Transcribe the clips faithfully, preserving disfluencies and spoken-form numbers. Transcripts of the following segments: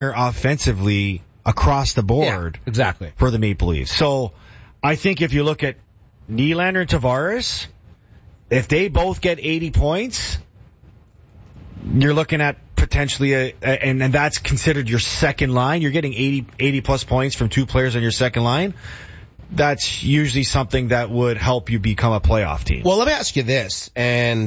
offensively across the board. Yeah, exactly. For the Maple Leafs. So I think if you look at Nylander and Tavares, if they both get eighty points, you're looking at potentially a, a and, and that's considered your second line. You're getting eighty, eighty plus points from two players on your second line. That's usually something that would help you become a playoff team. Well, let me ask you this, and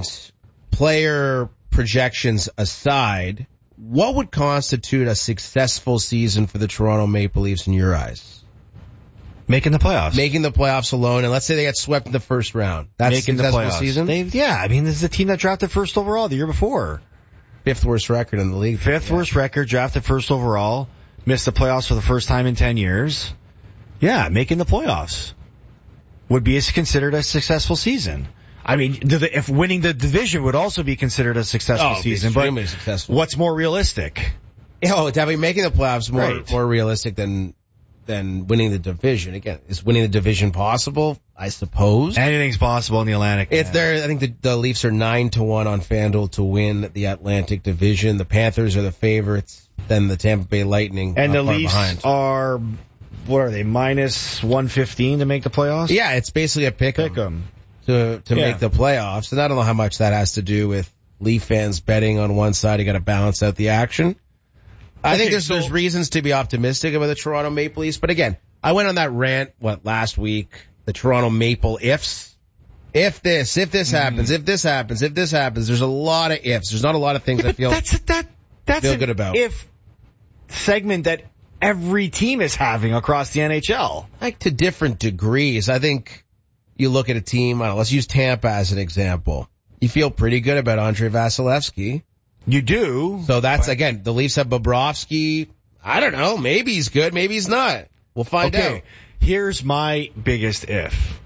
player projections aside, what would constitute a successful season for the Toronto Maple Leafs in your eyes? Making the playoffs. Making the playoffs alone, and let's say they get swept in the first round. That's Making a successful the playoffs. season? They've, yeah, I mean, this is a team that drafted first overall the year before. Fifth worst record in the league. Fifth yeah. worst record, drafted first overall, missed the playoffs for the first time in ten years. Yeah, making the playoffs would be considered a successul season. I mean, if winning the division would also be considered a successful oh, season, extremely but successful. What's more realistic? Oh, definitely making the playoffs more right. more realistic than than winning the division. Again, is winning the division possible? I suppose anything's possible in the Atlantic. If they're, I think the, the Leafs are nine to one on FanDuel to win the Atlantic Division. The Panthers are the favorites. Then the Tampa Bay Lightning and the Leafs behind. are. What are they, minus one fifteen to make the playoffs? Yeah, it's basically a pick 'em. Pick 'em. To, to yeah. make the playoffs. And I don't know how much that has to do with Leaf fans betting on one side. You got to balance out the action. I okay, think there's, so, there's reasons to be optimistic about the Toronto Maple Leafs. But again, I went on that rant, what, last week, the Toronto Maple ifs. If this, if this mm. happens, if this happens, if this happens, there's a lot of ifs. There's not a lot of things yeah, I feel, that's, that, that's feel good about. If segment that every team is having across the N H L. Like to different degrees. I think you look at a team, I don't know, let's use Tampa as an example. You feel pretty good about Andrei Vasilevsky. You do. So that's, again, the Leafs have Bobrovsky. I don't know. Maybe he's good. Maybe he's not. We'll find okay. out. Here's my biggest if.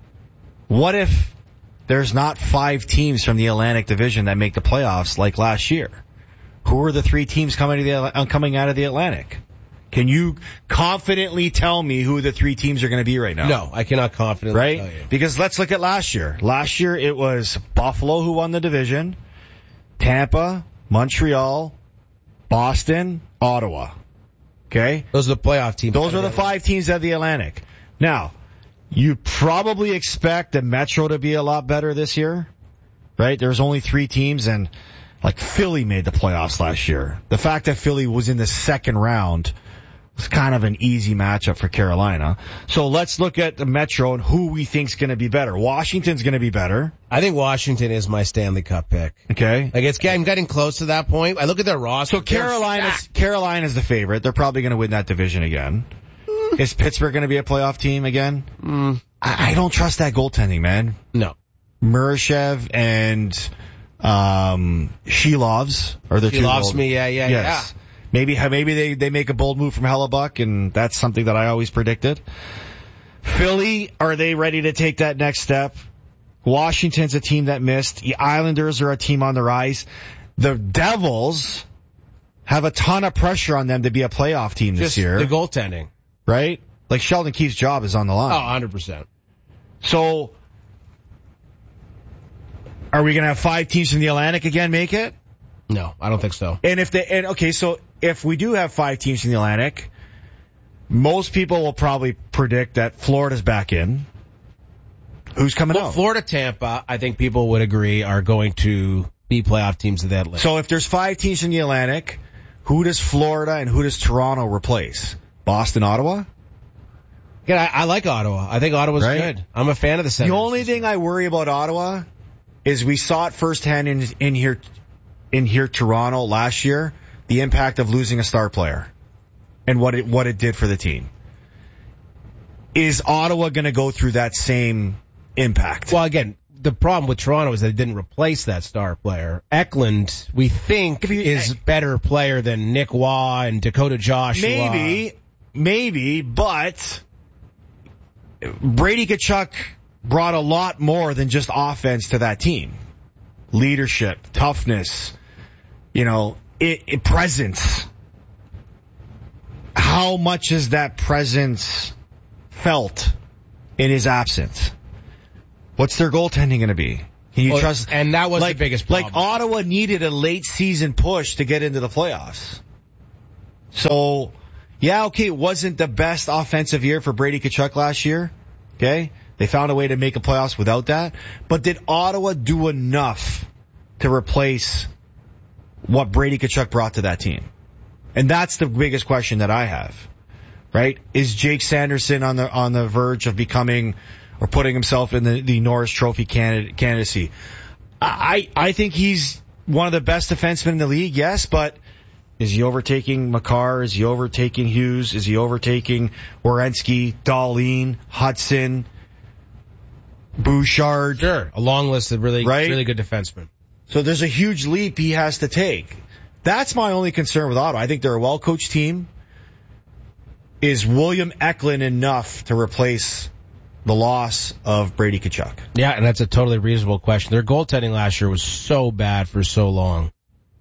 What if there's not five teams from the Atlantic Division that make the playoffs like last year? Who are the three teams coming to the, coming out of the Atlantic? Can you confidently tell me who the three teams are going to be right now? No, I cannot confidently right? tell you. Because let's look at last year. Last year it was Buffalo who won the division, Tampa, Montreal, Boston, Ottawa. Okay? Those are the playoff teams. Those are the five teams of the Atlantic. Now, you probably expect the Metro to be a lot better this year, right? There's only three teams, and like Philly made the playoffs last year. The fact that Philly was in the second round was kind of an easy matchup for Carolina. So let's look at the Metro and who we think's going to be better. Washington's going to be better. I think Washington is my Stanley Cup pick. Okay. Like it's getting, getting close to that point. I look at their roster. So Carolina's, Carolina's the favorite. They're probably going to win that division again. Mm. Is Pittsburgh going to be a playoff team again? Mm. I, I don't trust that goaltending, man. No. Murashev and um Shilovs are the she two. She loves gold. me, yeah, yeah, yes. yeah. Maybe maybe they, they make a bold move from Hellebuck, and that's something that I always predicted. Philly, are they ready to take that next step? Washington's a team that missed. The Islanders are a team on the rise. The Devils have a ton of pressure on them to be a playoff team this Just year. The goaltending. Right? Like Sheldon Keefe's job is on the line. Oh, one hundred percent. So, are we going to have five teams from the Atlantic again make it? No, I don't think so. And if they, and okay, so if we do have five teams from the Atlantic, most people will probably predict that Florida's back in. Who's coming well, out? Florida, Tampa, I think people would agree are going to be playoff teams of that list. So if there's five teams in the Atlantic, who does Florida and who does Toronto replace? Boston, Ottawa? Yeah, I, I like Ottawa. I think Ottawa's right? good. I'm a fan of the Senators. The only thing I worry about Ottawa is we saw it firsthand in, in here, in here Toronto last year, the impact of losing a star player and what it, what it did for the team. Is Ottawa going to go through that same impact? Well, again, the problem with Toronto is they didn't replace that star player. Eklund, we think, you, is a better player than Nick Waugh and Dakota Joshua. Maybe, maybe, but Brady Tkachuk brought a lot more than just offense to that team. Leadership, toughness, you know, it, it, presence. How much is that presence felt in his absence? What's their goaltending going to be? Can you well, trust? And that was like, the biggest problem. Like Ottawa needed a late season push to get into the playoffs. So, yeah, okay, it wasn't the best offensive year for Brady Tkachuk last year. Okay? They found a way to make a playoffs without that. But did Ottawa do enough to replace what Brady Tkachuk brought to that team? And that's the biggest question that I have. Right? Is Jake Sanderson on the on the verge of becoming or putting himself in the, the Norris Trophy candidate, candidacy? I I think he's one of the best defensemen in the league, yes, but is he overtaking Makar? Is he overtaking Hughes? Is he overtaking Werenski, Dahlin, Hudson, Bouchard? Sure, a long list of really, right? really good defensemen. So there's a huge leap he has to take. That's my only concern with Ottawa. I think they're a well-coached team. Is William Eklund enough to replace the loss of Brady Tkachuk? Yeah, and that's a totally reasonable question. Their goaltending last year was so bad for so long.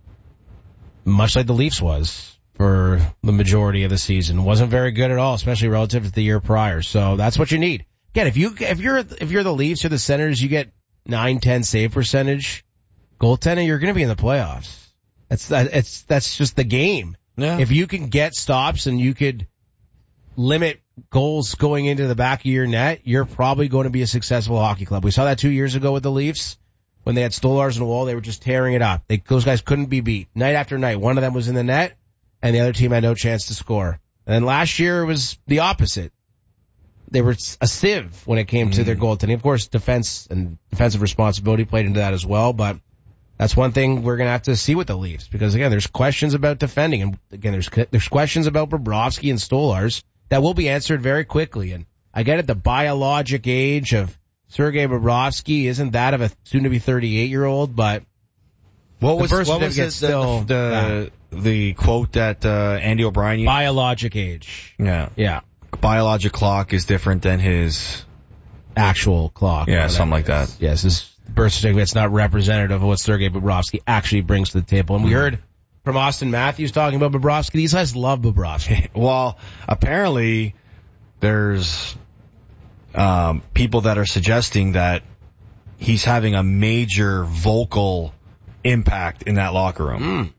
Much like the Leafs was for the majority of the season. Wasn't very good at all, especially relative to the year prior. So that's what you need. Again, if you, if you're, if you're the Leafs or the Senators, you get nine ten save percentage. Goaltending, you're going to be in the playoffs. That's, that, it's, that's just the game. Yeah. If you can get stops and you could limit goals going into the back of your net, you're probably going to be a successful hockey club. We saw that two years ago with the Leafs. When they had Stolarz and Wall, they were just tearing it up. They, those guys couldn't be beat. Night after night, one of them was in the net, and the other team had no chance to score. And then last year, it was the opposite. They were a sieve when it came to mm. their goaltending. Of course, defense and defensive responsibility played into that as well, but that's one thing we're going to have to see with the Leafs. Because, again, there's questions about defending, and, again, there's there's questions about Bobrovsky and Stolarz that will be answered very quickly. And I get it, the biologic age of Sergei Bobrovsky isn't that of a soon-to-be thirty-eight-year-old, but what was, birth what was certificate's still the, the, the quote that uh, Andy O'Brien used? Biologic age. Yeah. Yeah. Biologic clock is different than his actual clock. Yeah, something like that. Yes, his birth certificate's not representative of what Sergei Bobrovsky actually brings to the table. And we heard from Austin Matthews talking about Bobrovsky. These guys love Bobrovsky. Well, apparently there's um people that are suggesting that he's having a major vocal impact in that locker room. Mm.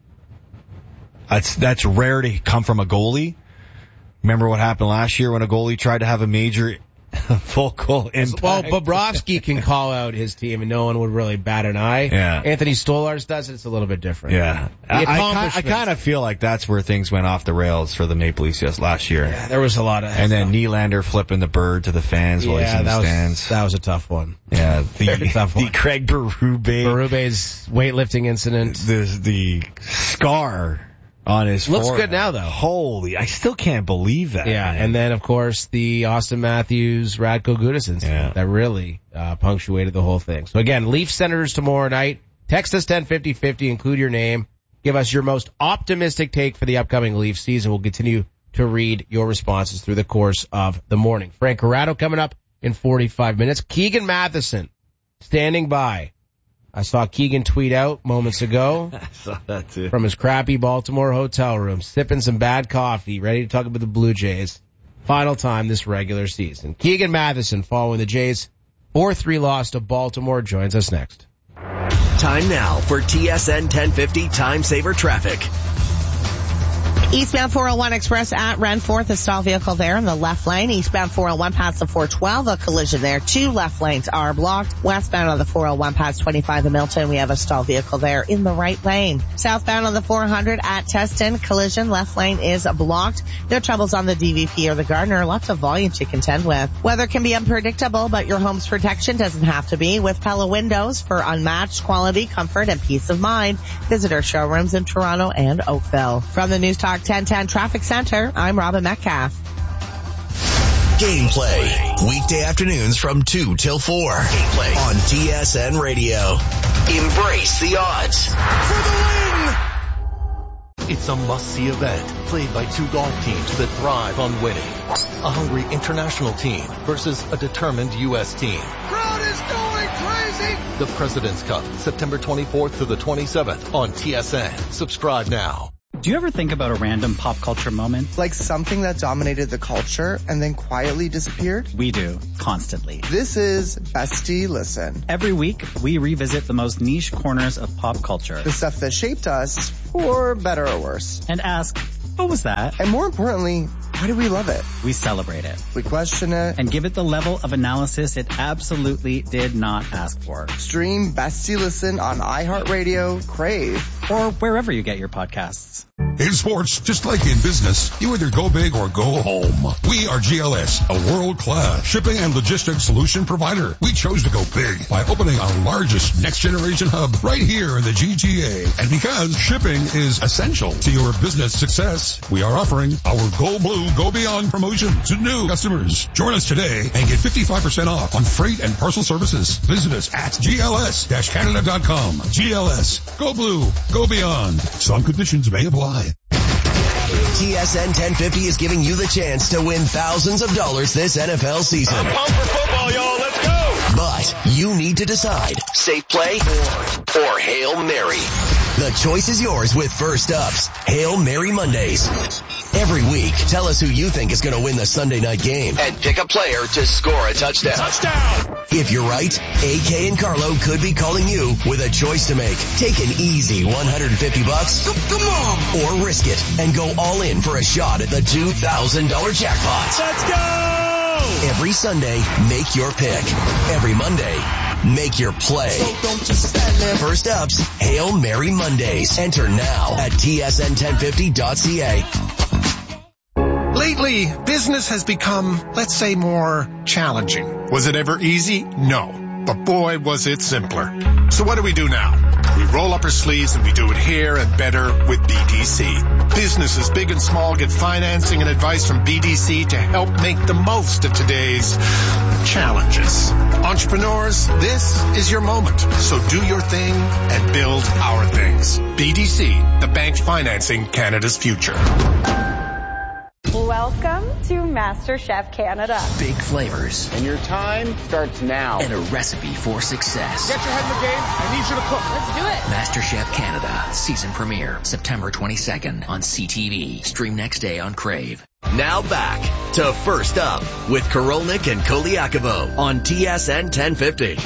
That's that's rare to come from a goalie. Remember what happened last year when a goalie tried to have a major vocal impact? Well, Bobrovsky can call out his team and no one would really bat an eye. Yeah. Anthony Stolarz does it. It's a little bit different. Yeah. I, I, I kind of feel like that's where things went off the rails for the Maple Leafs yes, last year. Yeah, there was a lot of And then Nylander flipping the bird to the fans yeah, while he's in the was, stands. That was a tough one. Yeah. The, tough one. the Craig Berube. Berube's weightlifting incident. The, the scar on his Looks forehead. good now, though. Holy, I still can't believe that. Yeah, man. and then, of course, the Austin Matthews, Radko Gudas incident yeah. that really uh, punctuated the whole thing. So, again, Leafs Senators tomorrow night. Text us ten fifty fifty, include your name. Give us your most optimistic take for the upcoming Leafs season. We'll continue to read your responses through the course of the morning. Frank Corrado coming up in forty-five minutes. Keegan Matheson standing by. I saw Keegan tweet out moments ago I saw that too. from his crappy Baltimore hotel room, sipping some bad coffee, ready to talk about the Blue Jays. Final time this regular season. Keegan Matheson, following the Jays' four three loss to Baltimore, joins us next. Time now for T S N ten fifty Time Saver Traffic. Eastbound four oh one Express at Renforth, a stall vehicle there in the left lane. Eastbound four oh one past the four twelve, a collision there. Two left lanes are blocked. Westbound on the four oh one past twenty-five in Milton, we have a stall vehicle there in the right lane. Southbound on the four hundred at Teston, collision, left lane is blocked. No troubles on the D V P or the Gardner. Lots of volume to contend with. Weather can be unpredictable, but your home's protection doesn't have to be. With Pella Windows for unmatched quality, comfort, and peace of mind. Visit our showrooms in Toronto and Oakville. From the News Talk ten ten Traffic Center, I'm Robin Metcalf. Gameplay. Weekday afternoons from two till four. Gameplay on T S N Radio. Embrace the odds. For the win! It's a must-see event played by two golf teams that thrive on winning. A hungry international team versus a determined U S team. Crowd is going crazy! The President's Cup, September twenty-fourth to the twenty-seventh on T S N. Subscribe now. Do you ever think about a random pop culture moment? Like something that dominated the culture and then quietly disappeared? We do, constantly. This is Bestie Listen. Every week, we revisit the most niche corners of pop culture. The stuff that shaped us, for better or worse. And ask, What was that? And more importantly, why do we love it? We celebrate it. We question it. And give it the level of analysis it absolutely did not ask for. Stream Best You Listen on iHeartRadio, Crave, or wherever you get your podcasts. In sports, just like in business, you either go big or go home. We are G L S, a world-class shipping and logistics solution provider. We chose to go big by opening our largest next-generation hub right here in the G T A. And because shipping is essential to your business success, we are offering our Go Blue, Go Beyond promotion to new customers. Join us today and get fifty-five percent off on freight and parcel services. Visit us at G L S Canada dot com. G L S, Go Blue, Go Beyond. Some conditions may apply. T S N ten fifty is giving you the chance to win thousands of dollars this N F L season. I'm pumped for football, y'all. Let's go. But you need to decide, safe play or, or Hail Mary. The choice is yours with First Up's Hail Mary Mondays. Every week, tell us who you think is going to win the Sunday night game and pick a player to score a touchdown. Touchdown! If you're right, A K and Carlo could be calling you with a choice to make. Take an easy one hundred fifty bucks. Come on! Or risk it and go all in for a shot at the two thousand dollars jackpot. Let's go! Every Sunday, make your pick. Every Monday, make your play. So don't just stand there. First Up's Hail Mary Mondays. Enter now at T S N ten fifty dot C A. Lately, business has become, let's say, more challenging. Was it ever easy? No. But boy, was it simpler. So what do we do now? We roll up our sleeves and we do it here and better with B D C. Businesses big and small get financing and advice from B D C to help make the most of today's challenges. Entrepreneurs, this is your moment. So do your thing and build our things. B D C, the bank financing Canada's future. Welcome to MasterChef Canada. Big flavors. And your time starts now. And a recipe for success. Get your head in the game. I need you to cook. Let's do it. MasterChef Canada. Season premiere. September twenty-second on C T V. Stream next day on Crave. Now back to First Up with Korolnik and Koliakovo on T S N ten fifty.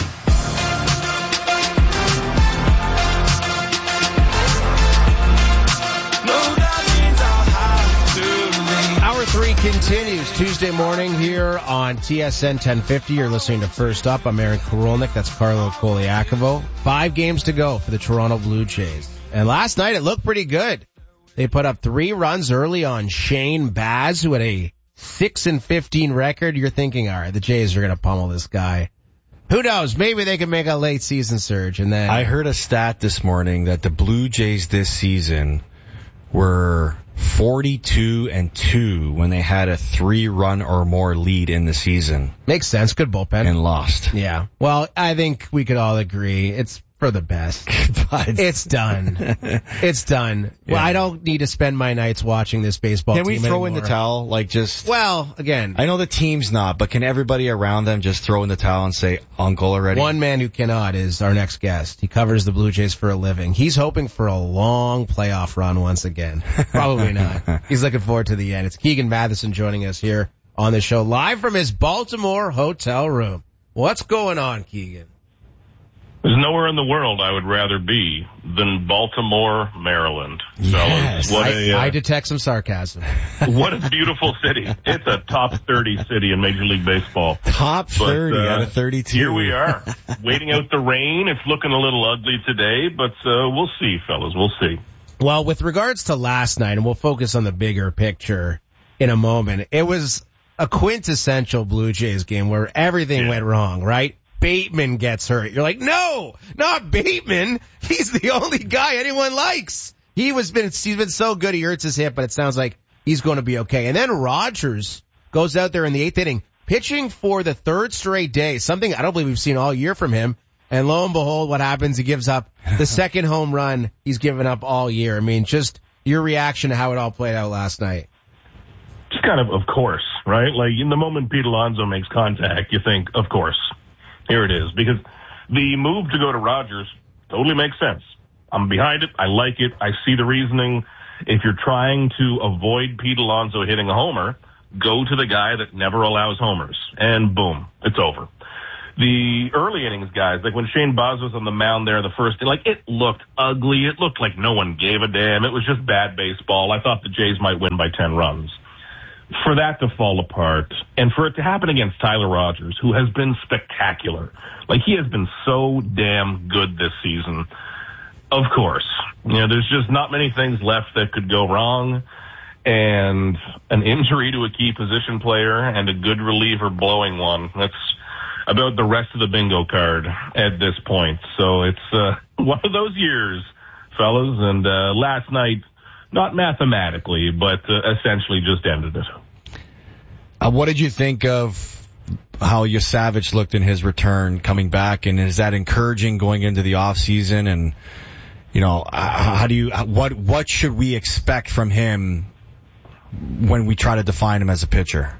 Three continues Tuesday morning here on T S N ten fifty. You're listening to First Up. I'm Aaron Korolnik. That's Carlo Koliakovo. Five games to go for the Toronto Blue Jays. And last night it looked pretty good. They put up three runs early on Shane Baz, who had a six and fifteen record. You're thinking, all right, the Jays are going to pummel this guy. Who knows? Maybe they can make a late season surge. And then I heard a stat this morning that the Blue Jays this season were forty-two and two when they had a three run or more lead in the season. Makes sense. Good bullpen. And lost. Yeah. Well, I think we could all agree it's for the best. But it's done. It's done. Yeah. Well, I don't need to spend my nights watching this baseball Can team we throw anymore. in the towel? Like just. Well, again. I know the team's not, but can everybody around them just throw in the towel and say uncle already? One man who cannot is our next guest. He covers the Blue Jays for a living. He's hoping for a long playoff run once again. Probably not. He's looking forward to the end. It's Keegan Matheson joining us here on the show live from his Baltimore hotel room. What's going on, Keegan? There's nowhere in the world I would rather be than Baltimore, Maryland. Yes. What I, a, uh, I detect some sarcasm. What a beautiful city. It's a top thirty city in Major League Baseball. Top thirty but, uh, out of thirty-two. Here we are, waiting out the rain. It's looking a little ugly today, but uh, we'll see, fellas. We'll see. Well, with regards to last night, and we'll focus on the bigger picture in a moment, it was a quintessential Blue Jays game where everything Yeah. went wrong, right? Bateman gets hurt. You're like, no, not Bateman. He's the only guy anyone likes. He was been, he's been so good. He hurts his hip, but it sounds like he's going to be okay. And then Rogers goes out there in the eighth inning, pitching for the third straight day, something I don't believe we've seen all year from him. And lo and behold, what happens? He gives up the second home run he's given up all year. I mean, just your reaction to how it all played out last night. Just kind of, of course, right? Like in the moment Pete Alonso makes contact, you think, of course. Here it is, because the move to go to Rogers totally makes sense. I'm behind it. I like it. I see the reasoning. If you're trying to avoid Pete Alonso hitting a homer, go to the guy that never allows homers. And boom, it's over. the early innings guys, like when Shane Baz was on the mound there the first, like it looked ugly. It looked like no one gave a damn. It was just bad baseball. I thought the Jays might win by ten runs. For that to fall apart and for it to happen against Tyler Rogers, who has been spectacular. Like he has been so damn good this season. Of course, you know, there's just not many things left that could go wrong. And an injury to a key position player and a good reliever blowing one. That's about the rest of the bingo card at this point. So it's uh, one of those years, fellas. And uh, last night, not mathematically, but uh, essentially just ended it. Uh, what did you think of how Savage looked in his return coming back? And is that encouraging going into the off season? And, you know, how do you, what, what should we expect from him when we try to define him as a pitcher?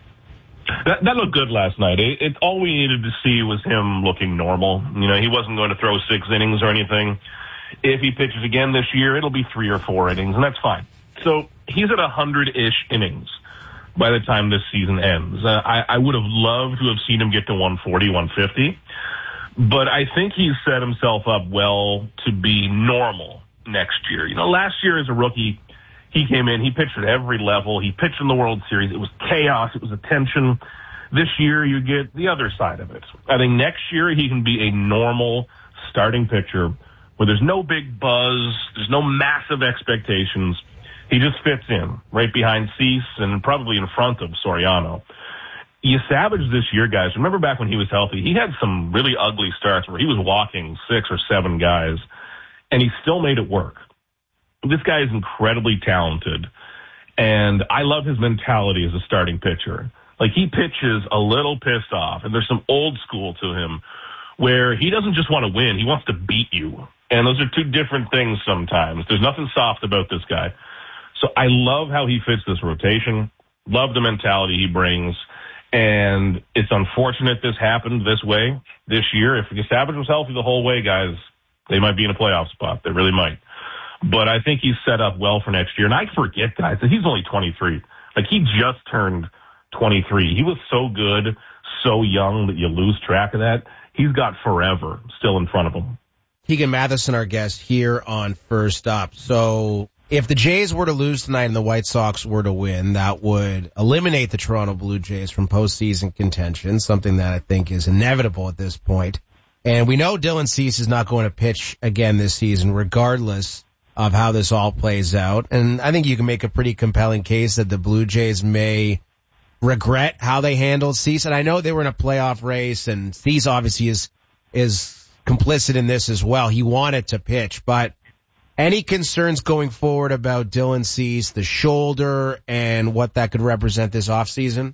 That, that looked good last night. It, it, all we needed to see was him looking normal. You know, he wasn't going to throw six innings or anything. If he pitches again this year, it'll be three or four innings, and that's fine. So he's at one hundred-ish innings by the time this season ends. Uh, I, I would have loved to have seen him get to one forty, one fifty, but I think he's set himself up well to be normal next year. You know, last year as a rookie, he came in, he pitched at every level. He pitched in the World Series. It was chaos. It was attention. This year, you get the other side of it. I think next year, he can be a normal starting pitcher where there's no big buzz, there's no massive expectations. He just fits in right behind Cease and probably in front of Soriano. Savage this year, guys, remember back when he was healthy, he had some really ugly starts where he was walking six or seven guys, and he still made it work. This guy is incredibly talented, and I love his mentality as a starting pitcher. Like, he pitches a little pissed off, and there's some old school to him where he doesn't just want to win, he wants to beat you. And those are two different things sometimes. There's nothing soft about this guy. So I love how he fits this rotation, love the mentality he brings, and it's unfortunate this happened this way this year. If Savage was healthy the whole way, guys, they might be in a playoff spot. They really might. But I think he's set up well for next year. And I forget, guys, that he's only twenty-three. Like, he just turned twenty-three. He was so good, so young that you lose track of that. He's got forever still in front of him. Keegan Matheson, our guest here on First Up. So if the Jays were to lose tonight and the White Sox were to win, that would eliminate the Toronto Blue Jays from postseason contention, something that I think is inevitable at this point. And we know Dylan Cease is not going to pitch again this season, regardless of how this all plays out. And I think you can make a pretty compelling case that the Blue Jays may regret how they handled Cease. And I know they were in a playoff race, and Cease obviously is is complicit in this as well. He wanted to pitch, but any concerns going forward about Dylan Cease, the shoulder, and what that could represent this offseason?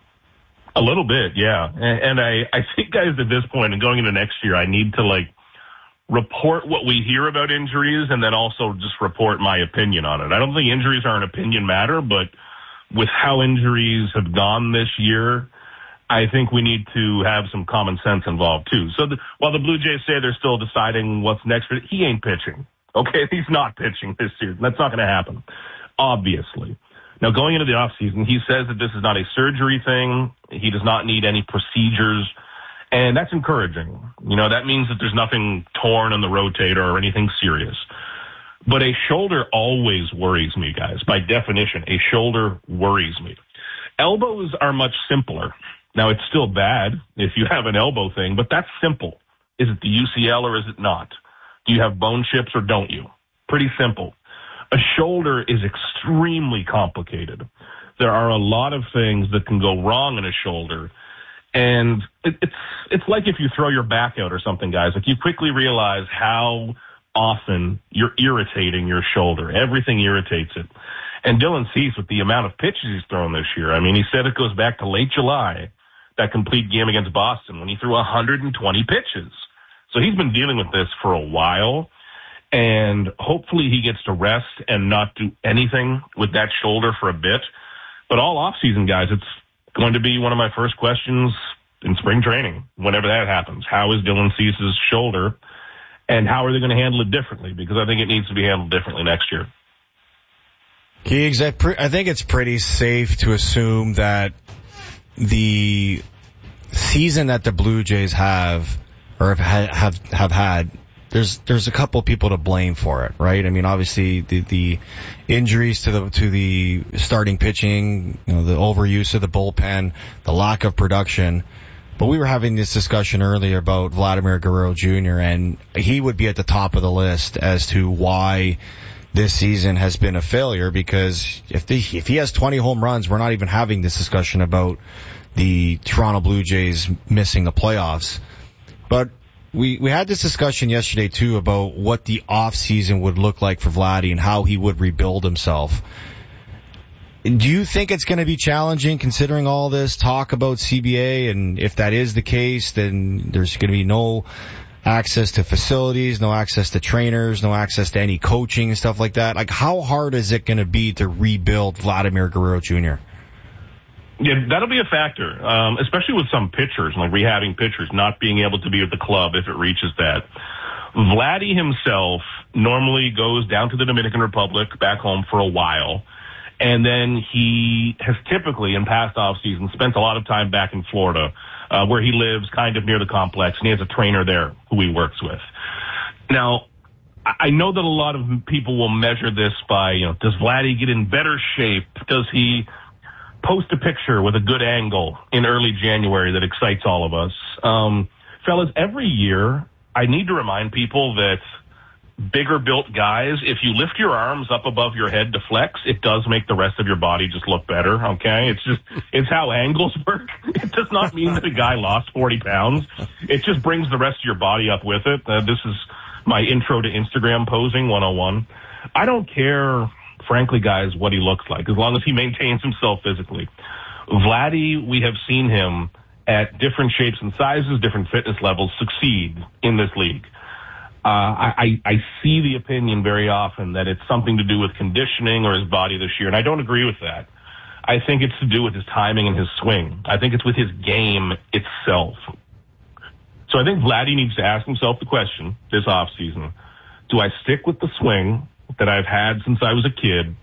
A little bit, yeah. And, and I, I think, guys, at this point and going into next year, I need to, like, report what we hear about injuries and then also just report my opinion on it. I don't think injuries are an opinion matter, but with how injuries have gone this year, I think we need to have some common sense involved too. So the, while the Blue Jays say they're still deciding what's next, he ain't pitching. Okay, he's not pitching this season. That's not going to happen, obviously. Now, going into the offseason, he says that this is not a surgery thing. He does not need any procedures. And that's encouraging. You know, that means that there's nothing torn on the rotator or anything serious. But a shoulder always worries me, guys. By definition, a shoulder worries me. Elbows are much simpler. Now, it's still bad if you have an elbow thing, but that's simple. Is it the U C L or is it not? Do you have bone chips or don't you? Pretty simple. A shoulder is extremely complicated. There are a lot of things that can go wrong in a shoulder. And it, it's it's like if you throw your back out or something, guys. Like, you quickly realize how often you're irritating your shoulder. Everything irritates it. And Dylan Cease, with the amount of pitches he's thrown this year, I mean, he said it goes back to late July, that complete game against Boston, when he threw one hundred twenty pitches. So he's been dealing with this for a while, and hopefully he gets to rest and not do anything with that shoulder for a bit. But all offseason, guys, it's going to be one of my first questions in spring training, whenever that happens. How is Dylan Cease's shoulder, and how are they going to handle it differently? Because I think it needs to be handled differently next year. Keegs, I think it's pretty safe to assume that the season that the Blue Jays have, or have have have had, there's there's a couple people to blame for it, right? I mean, obviously the the injuries to the to the starting pitching, you know, the overuse of the bullpen, the lack of production. But we were having this discussion earlier about Vladimir Guerrero Junior, and he would be at the top of the list as to why this season has been a failure, because if the, if he has twenty home runs, we're not even having this discussion about the Toronto Blue Jays missing the playoffs. But we we had this discussion yesterday too about what the off season would look like for Vladdy and how he would rebuild himself. Do you think it's going to be challenging considering all this talk about C B A? And if that is the case, then there's going to be no access to facilities, no access to trainers, no access to any coaching and stuff like that. Like, how hard is it going to be to rebuild Vladimir Guerrero Junior? Yeah, that'll be a factor, um, especially with some pitchers, like rehabbing pitchers, not being able to be at the club if it reaches that. Vladdy himself normally goes down to the Dominican Republic, back home for a while. And then he has typically, in past off seasons, spent a lot of time back in Florida, uh, where he lives kind of near the complex, and he has a trainer there who he works with. Now, I know that a lot of people will measure this by, you know, does Vladdy get in better shape? Does he post a picture with a good angle in early January that excites all of us? Um, fellas, every year, I need to remind people that bigger built guys, if you lift your arms up above your head to flex, it does make the rest of your body just look better, okay? It's just, it's how angles work. It does not mean that a guy lost forty pounds. It just brings the rest of your body up with it. Uh, this is my intro to Instagram posing one oh one. I don't care, frankly, guys, what he looks like, as long as he maintains himself physically. Vladdy, we have seen him at different shapes and sizes, different fitness levels succeed in this league. Uh, I, I see the opinion very often that it's something to do with conditioning or his body this year, and I don't agree with that. I think it's to do with his timing and his swing. I think it's with his game itself. So I think Vladdy needs to ask himself the question this offseason, do I stick with the swing that I've had since I was a kid,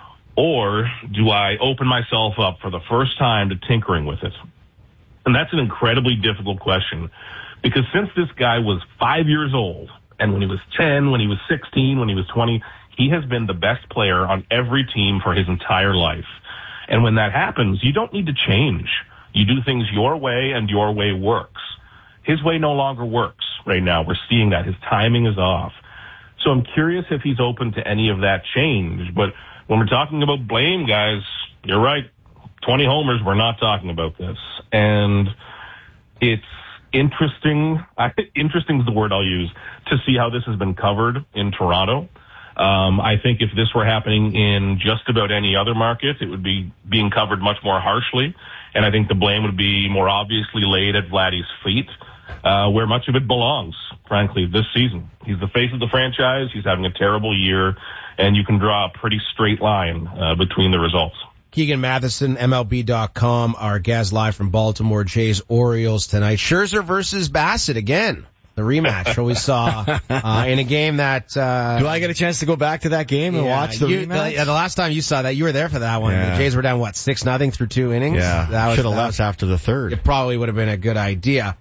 or do I open myself up for the first time to tinkering with it? And that's an incredibly difficult question, because since this guy was five years old, and when he was ten, when he was sixteen, when he was twenty, he has been the best player on every team for his entire life. And when that happens, you don't need to change. You do things your way, and your way works. His way no longer works right now. We're seeing that. His timing is off. So I'm curious if he's open to any of that change. But when we're talking about blame, guys, you're right. twenty homers, we're not talking about this. And it's interesting. I, interesting is the word I'll use, to see how this has been covered in Toronto. Um, I think if this were happening in just about any other market, it would be being covered much more harshly. And I think the blame would be more obviously laid at Vladdy's feet, uh, where much of it belongs, frankly, this season. He's the face of the franchise. He's having a terrible year, and you can draw a pretty straight line uh, between the results. Keegan Matheson, M L B dot com, our guest live from Baltimore, Jays Orioles tonight. Scherzer versus Bassett again. The rematch that we saw uh, in a game that... Uh, Do I get a chance to go back to that game and yeah, watch the you, rematch? The, the last time you saw that, you were there for that one. Yeah. The Jays were down, what, six nothing through two innings? Yeah, that should have left was, after the third. It probably would have been a good idea.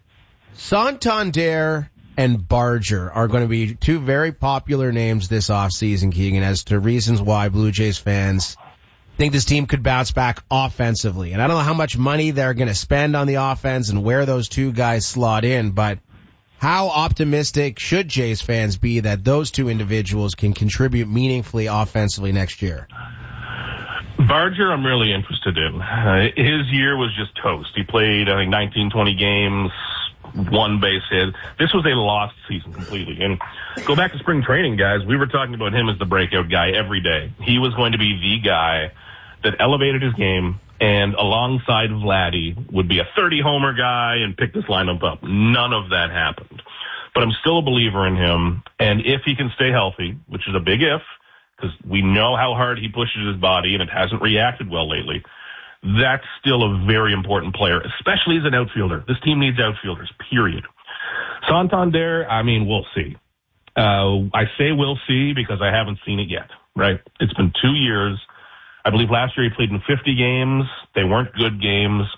Santander and Barger are going to be two very popular names this offseason, Keegan, as to reasons why Blue Jays fans think this team could bounce back offensively. And I don't know how much money they're going to spend on the offense and where those two guys slot in, but how optimistic should Jays fans be that those two individuals can contribute meaningfully offensively next year? Barger, I'm really interested in. Uh, his year was just toast. He played, I think, nineteen, twenty games, one base hit. This was a lost season completely. And go back to spring training, guys. We were talking about him as the breakout guy every day. He was going to be the guy that elevated his game, and alongside Vladdy would be a thirty homer guy and pick this lineup up. None of that happened. But I'm still a believer in him, and if he can stay healthy, which is a big if, because we know how hard he pushes his body and it hasn't reacted well lately, that's still a very important player, especially as an outfielder. This team needs outfielders, period. Santander, I mean, we'll see. Uh, I say we'll see because I haven't seen it yet, right? It's been two years. I believe last year he played in fifty games. They weren't good games.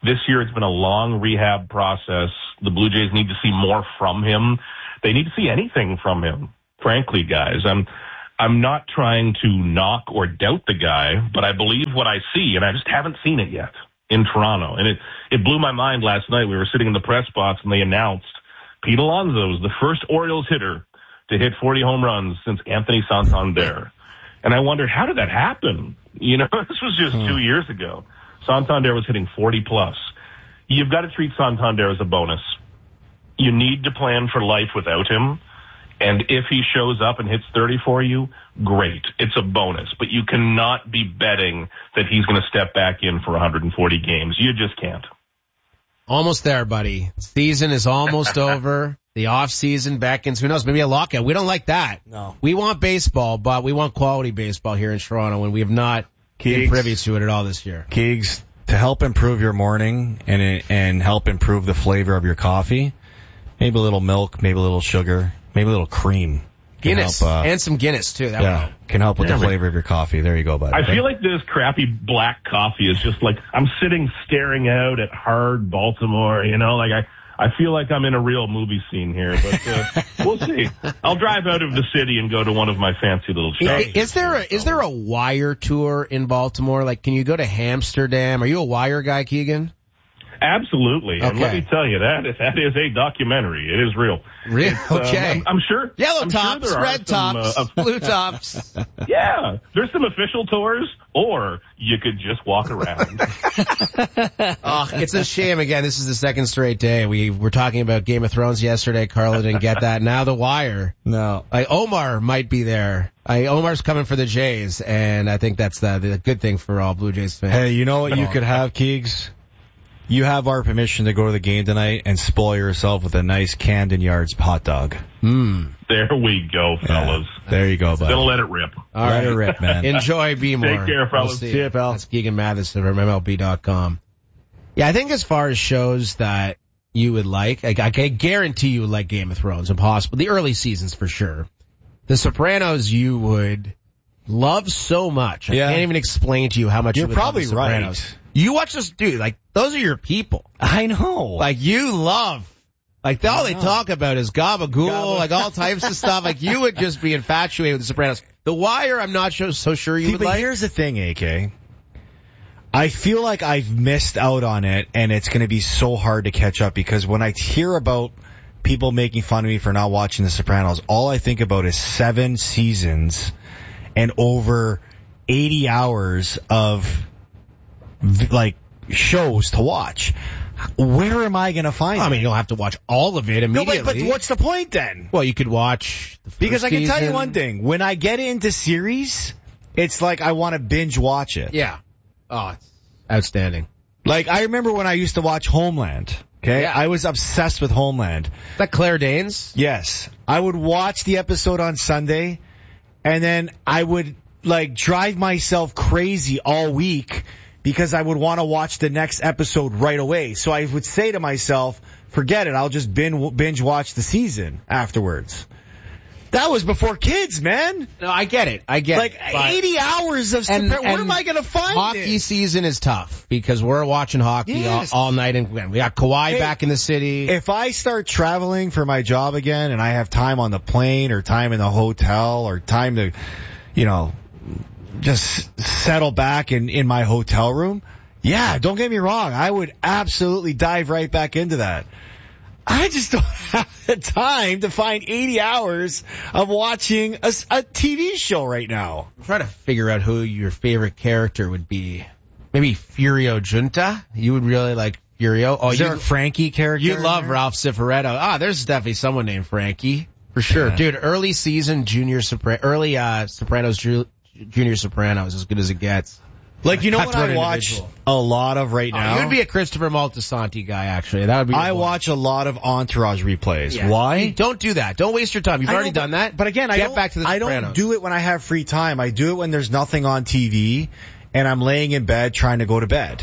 This year it's been a long rehab process. The Blue Jays need to see more from him. They need to see anything from him, frankly, guys. I'm, I'm not trying to knock or doubt the guy, but I believe what I see, and I just haven't seen it yet in Toronto. And it, it blew my mind last night. We were sitting in the press box and they announced Pete Alonso was the first Orioles hitter to hit forty home runs since Anthony Santander. And I wondered, how did that happen? You know, this was just hmm. two years ago. Santander was hitting forty plus. You've got to treat Santander as a bonus. You need to plan for life without him. And if he shows up and hits thirty for you, great. It's a bonus. But you cannot be betting that he's going to step back in for one hundred forty games. You just can't. Almost there, buddy. Season is almost over. The off season back in, who knows, maybe a lockout. We don't like that. No. We want baseball, but we want quality baseball here in Toronto, and we have not Keegs, been privy to it at all this year. Keegs, to help improve your morning and and help improve the flavor of your coffee, maybe a little milk, maybe a little sugar, maybe a little cream. Guinness, help, uh, and some Guinness, too. That yeah, can help with yeah, the flavor of your coffee. There you go, buddy. I feel like this crappy black coffee is just like, I'm sitting staring out at hard Baltimore, you know, like I, I feel like I'm in a real movie scene here, but uh, we'll see. I'll drive out of the city and go to one of my fancy little shows. Is there a, is there a Wire tour in Baltimore? Like, can you go to Amsterdam? Are you a Wire guy, Keegan? Absolutely. Okay. And let me tell you, that that is a documentary. It is real. Real? Okay. Um, I'm, I'm sure. Yellow I'm tops, sure red some, tops, uh, blue tops. Yeah. There's some official tours, or you could just walk around. Oh, it's a shame. Again, this is the second straight day. We were talking about Game of Thrones yesterday. Carla didn't get that. Now The Wire. No. Like, Omar might be there. I, Omar's coming for the Jays, and I think that's the, the good thing for all Blue Jays fans. Hey, you know what you could have, Keegs? You have our permission to go to the game tonight and spoil yourself with a nice Camden Yards hot dog. Mm. There we go, fellas. Yeah, there you go, buddy. Gonna let it rip. All let right. it rip, man. Enjoy, be more. Take care, fellas. We'll see, see you, pal. That's Keegan Matheson from M L B dot com. Yeah, I think as far as shows that you would like, I, I guarantee you would like Game of Thrones. Impossible. The early seasons for sure. The Sopranos you would love so much. I yeah. can't even explain to you how much You're you would probably love The Sopranos. right. You watch this, dude, like, those are your people. I know. Like, you love, like, all they talk about is gabagool, Gabba. like, all types of stuff. Like, you would just be infatuated with The Sopranos. The Wire, I'm not so, so sure you See, would but like. Here's the thing, A K. I feel like I've missed out on it, and it's going to be so hard to catch up, because when I hear about people making fun of me for not watching The Sopranos, all I think about is seven seasons and over eighty hours of, like, shows to watch. Where am I going to find I it? mean, you'll have to watch all of it immediately. No, but, but what's the point then? Well, you could watch the first Because I can season. tell you one thing. When I get into series, it's like I want to binge watch it. Yeah. Oh, it's outstanding. Like, I remember when I used to watch Homeland. Okay? Yeah. I was obsessed with Homeland. Is that Claire Danes? Yes. I would watch the episode on Sunday, and then I would, like, drive myself crazy all week because I would want to watch the next episode right away. So I would say to myself, forget it, I'll just binge watch the season afterwards. That was before kids, man. No, I get it. I get like it. Like eighty hours of and, Where and am I going to find hockey it? season is tough because we're watching hockey Yes. all, all night, and we got Kawhi Hey, back in the city. If I start traveling for my job again and I have time on the plane or time in the hotel or time to, you know, just settle back in, in my hotel room, yeah, don't get me wrong, I would absolutely dive right back into that. I just don't have the time to find eighty hours of watching a, a T V show right now. I'm trying to figure out who your favorite character would be. Maybe Furio Junta? You would really like Furio? Oh, Is you, there a Frankie character? You love Ralph Cifaretto. Ah, there's definitely someone named Frankie. For sure. Yeah. Dude, early season Junior Sopra- early uh, Sopranos, Ju- Junior Sopranos, as good as it gets. Like, you know Cut what to an I watch individual. a lot of right Oh, now? you'd be a Christopher Moltisanti guy, actually. That would be. I one. watch a lot of Entourage replays. Yeah. Why? Don't do that. Don't waste your time. You've I already know, but- done that. But again, I Get don't, back to the I Sopranos. don't do it when I have free time. I do it when there's nothing on T V and I'm laying in bed trying to go to bed.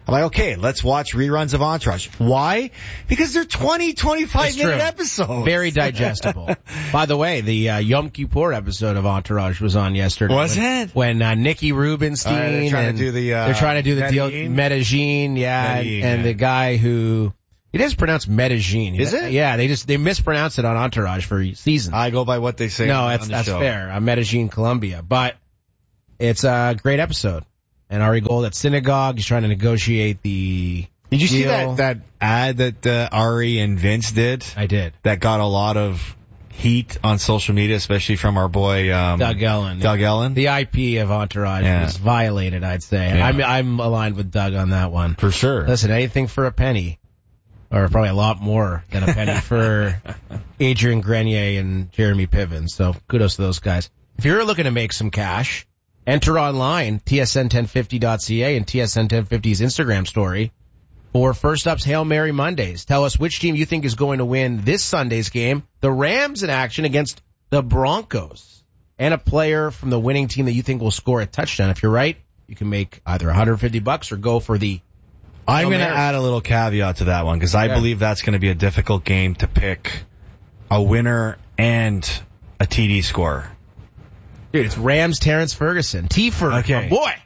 I'm like, okay, let's watch reruns of Entourage. Why? Because they're twenty, twenty-five minute true. episodes. Very digestible. By the way, the uh, Yom Kippur episode of Entourage was on yesterday. Was when, it? When uh, Nikki Rubinstein Uh, they're trying and to do the, uh, they're trying to do the deal, Medellin? Medellin, yeah, Medellin, and yeah. the guy who it is pronounced Medellin. Is it? Yeah, they just they mispronounce it on Entourage for seasons. I go by what they say. no, on, that's on the that's show. fair. Uh, Medellin, Colombia, but it's a great episode. And Ari Gold at synagogue, he's trying to negotiate the. Did you see deal. that that ad that uh, Ari and Vince did? I did. That got a lot of heat on social media, especially from our boy um, Doug Ellen. Doug Ellen. The I P of Entourage Yeah. was violated, I'd say. Yeah. I'm I'm aligned with Doug on that one. For sure. Listen, anything for a penny. Or probably a lot more than a penny for Adrian Grenier and Jeremy Piven. So kudos to those guys. If you're looking to make some cash, enter online, T S N ten fifty dot C A and T S N ten fifty's Instagram story for First Up's Hail Mary Mondays. Tell us which team you think is going to win this Sunday's game. The Rams in action against the Broncos. And a player from the winning team that you think will score a touchdown. If you're right, you can make either one hundred fifty bucks or go for the I'm Hail going to Mary. add a little caveat to that one because I Yeah. believe that's going to be a difficult game to pick a winner and a T D scorer. Dude, it's Rams Terrence Ferguson. T-Fer, Okay. my boy.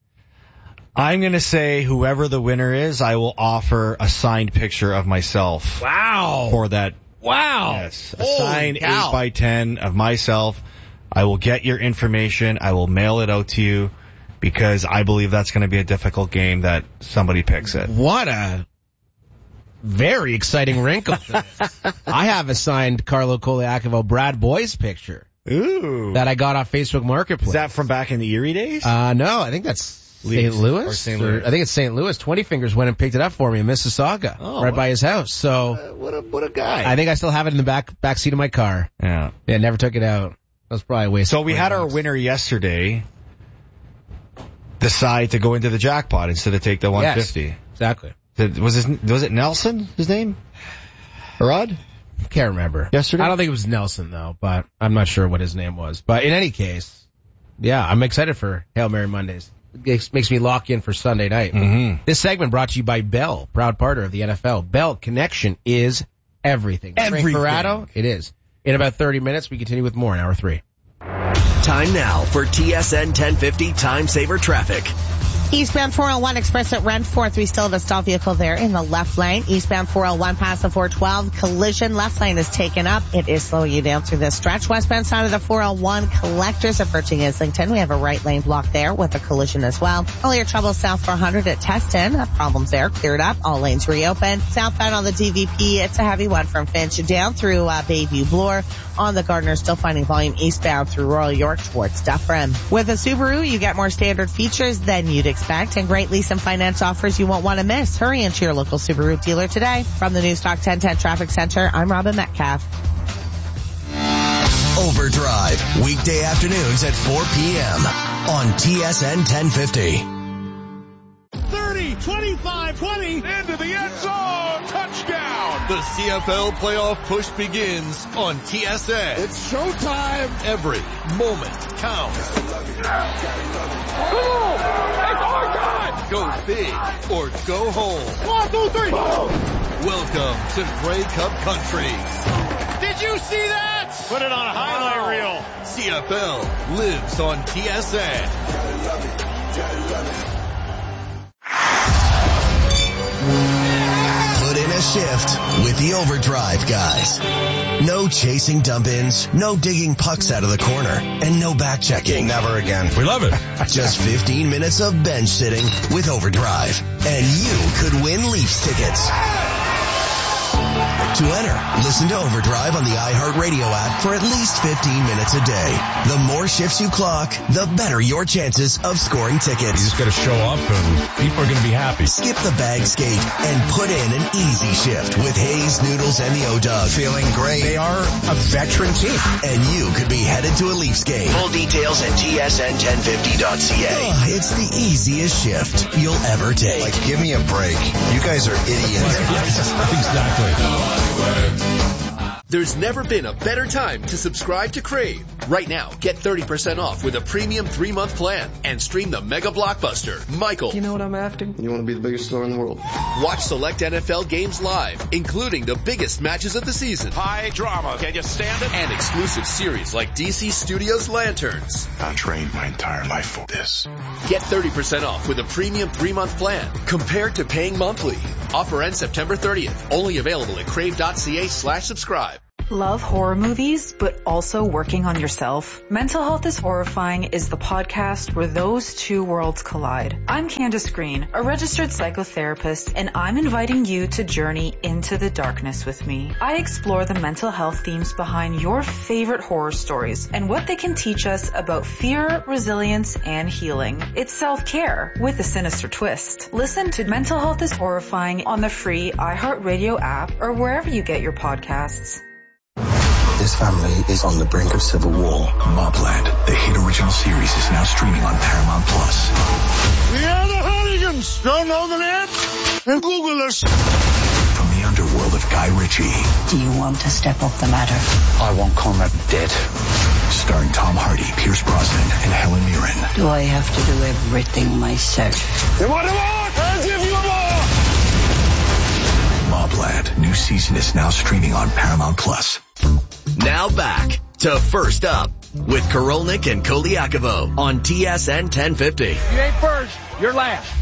I'm going to say whoever the winner is, I will offer a signed picture of myself Wow. for that. Wow. Yes, a Holy signed cow. eight by ten of myself. I will get your information. I will mail it out to you because I believe that's going to be a difficult game that somebody picks it. What a very exciting wrinkle to this. I have a signed Carlo Koliakovo Brad Boy's picture Ooh. that I got off Facebook Marketplace. Is that from back in the Erie days? Uh, no, I think that's Saint Leafs Louis. or Saint Louis? I think it's Saint Louis. Twenty Fingers went and picked it up for me in Mississauga, Oh, right what- by his house. So Uh, what a what a guy. I think I still have it in the back back seat of my car. yeah. Yeah, never took it out. That was probably a waste. So of we twenty had our bucks. winner yesterday decide to go into the jackpot instead of take the one fifty. Yes, exactly. Did, was his, was it Nelson, his name? Rod? Can't remember. Yesterday? I don't think it was Nelson though, but I'm not sure what his name was. But in any case, yeah, I'm excited for Hail Mary Mondays. It makes- makes me lock in for Sunday night. Mm-hmm. This segment brought to you by Bell, proud partner of the N F L. Bell connection is everything. Everything. Frank Corrado, it is. In about thirty minutes, we continue with more in hour three. Time now for T S N ten fifty Time Saver Traffic. Eastbound four oh one Express at Renforth. We still have a stalled vehicle there in the left lane. Eastbound four oh one past the four twelve. Collision. Left lane is taken up. It is slowing you down through this stretch. Westbound side of the four oh one Collectors approaching Islington. We have a right lane block there with a collision as well. All your trouble south four hundred at Teston. Problems there cleared up. All lanes reopened. Southbound on the D V P. It's a heavy one from Finch down through uh, Bayview Bloor. On the Gardner, still finding volume eastbound through Royal York towards Dufferin. With a Subaru, you get more standard features than you'd expect and great lease and finance offers you won't want to miss. Hurry into your local Subaru dealer today. From the Newstalk ten ten Traffic Center, I'm Robin Metcalf. Overdrive, weekday afternoons at four p.m. on T S N ten fifty. thirty, twenty-five, twenty, into the end zone, touchdown. The C F L playoff push begins on T S N. It's showtime. Every moment counts. Boom! It's our time. Go big or go home. One, two, three. Welcome to Grey Cup Country. Did you see that? Put it on a highlight reel. C F L lives on T S N. Put in a shift with the Overdrive guys. No chasing dump-ins, no digging pucks out of the corner, and no back checking. Never again. We love it. Just fifteen minutes of bench sitting with Overdrive. And you could win Leafs tickets. To enter, listen to Overdrive on the iHeartRadio app for at least fifteen minutes a day. The more shifts you clock, the better your chances of scoring tickets. You just got to show up and people are going to be happy. Skip the bag skate and put in an easy shift with Hayes, Noodles, and the O-Dog. Feeling great. They are a veteran team. And you could be headed to a Leafs game. Full details at T S N ten fifty dot C A. Oh, it's the easiest shift you'll ever take. Like, give me a break. You guys are idiots. Exactly. There's never been a better time to subscribe to Crave. Right now, get thirty percent off with a premium three-month plan and stream the mega blockbuster, Michael. You know what I'm after? You want to be the biggest star in the world. Watch select N F L games live, including the biggest matches of the season. High drama. Can you stand it? And exclusive series like D C Studios Lanterns. I trained my entire life for this. Get thirty percent off with a premium three-month plan compared to paying monthly. Offer ends September thirtieth. Only available at crave.ca slash subscribe. Love horror movies, but also working on yourself? Mental Health is Horrifying is the podcast where those two worlds collide. I'm Candace Green, a registered psychotherapist, and I'm inviting you to journey into the darkness with me. I explore the mental health themes behind your favorite horror stories and what they can teach us about fear, resilience, and healing. It's self-care with a sinister twist. Listen to Mental Health is Horrifying on the free iHeartRadio app or wherever you get your podcasts. This family is on the brink of civil war. Mobland, the hit original series, is now streaming on Paramount Plus. We are the Hooligans. Don't know the net? And Google us. From the underworld of Guy Ritchie. Do you want to step up the ladder? I want Conrad dead. Starring Tom Hardy, Pierce Brosnan, and Helen Mirren. Do I have to do everything myself? You want more? I'll give you more. Mobland, new season is now streaming on Paramount Plus. Now back to First Up with Korolnik and Koliakovo on T S N ten fifty. You ain't first, you're last.